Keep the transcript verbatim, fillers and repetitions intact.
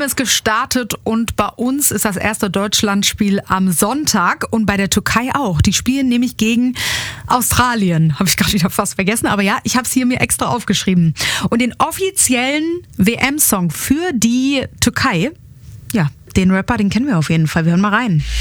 ist gestartet und bei uns ist das erste Deutschlandspiel am Sonntag und bei der Türkei auch. Die spielen nämlich gegen Australien. Habe ich gerade wieder fast vergessen, aber ja, ich habe es hier mir extra aufgeschrieben. Und den offiziellen W M-Song für die Türkei, ja, den Rapper, den kennen wir auf jeden Fall. Wir hören mal rein.